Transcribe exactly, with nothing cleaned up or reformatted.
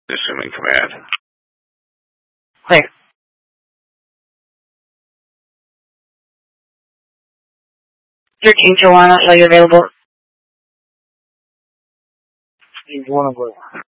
Assuming command. Clear. thirteen Joanna, are you available? One of us.